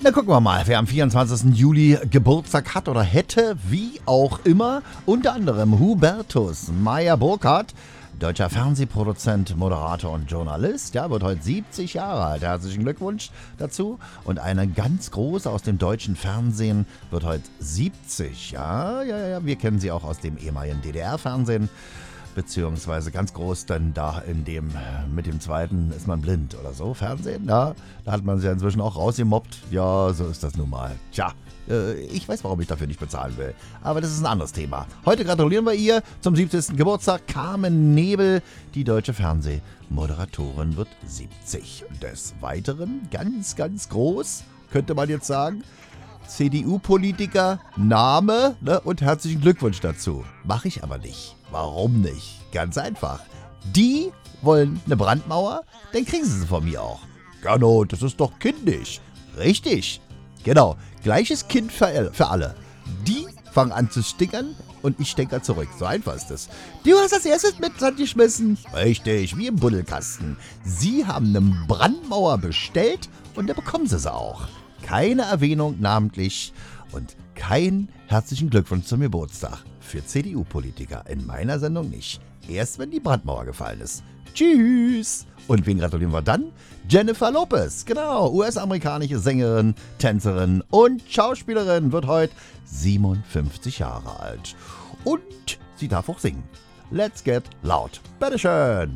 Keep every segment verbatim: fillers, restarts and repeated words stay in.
Na, gucken wir mal, wer am vierundzwanzigsten Juli Geburtstag hat oder hätte, wie auch immer. Unter anderem Hubertus Meyer-Burkhardt, deutscher Fernsehproduzent, Moderator und Journalist. Ja, wird heute siebzig Jahre alt. Herzlichen Glückwunsch dazu. Und eine ganz große aus dem deutschen Fernsehen wird heute siebzig. Ja, ja, ja, wir kennen sie auch aus dem ehemaligen D D R-Fernsehen. Beziehungsweise ganz groß, denn da in dem, mit dem zweiten ist man blind oder so, Fernsehen, ja, da hat man sie ja inzwischen auch rausgemobbt. Ja, so ist das nun mal. Tja, äh, ich weiß, warum ich dafür nicht bezahlen will, aber das ist ein anderes Thema. Heute gratulieren wir ihr zum siebzigsten Geburtstag. Carmen Nebel, die deutsche Fernsehmoderatorin, wird siebzig. Des Weiteren, ganz, ganz groß, könnte man jetzt sagen, C D U-Politiker, Name, ne, und herzlichen Glückwunsch dazu. Mache ich aber nicht. Warum nicht? Ganz einfach. Die wollen eine Brandmauer, dann kriegen sie sie von mir auch. Gernot, das ist doch kindisch. Richtig. Genau, gleiches Kind für, für alle. Die fangen an zu stickern und ich stecke zurück. So einfach ist es. Du hast als erstes mit Sand geschmissen. Richtig, wie im Buddelkasten. Sie haben eine Brandmauer bestellt und da bekommen sie sie auch. Keine Erwähnung namentlich und kein herzlichen Glückwunsch zum Geburtstag für C D U-Politiker. In meiner Sendung nicht. Erst wenn die Brandmauer gefallen ist. Tschüss! Und wen gratulieren wir dann? Jennifer Lopez, genau, U S-amerikanische Sängerin, Tänzerin und Schauspielerin, wird heute siebenundfünfzig Jahre alt. Und sie darf auch singen. Let's get loud. Bitteschön!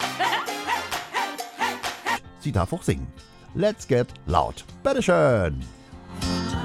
Sie darf auch singen. Let's get loud. Bitteschön!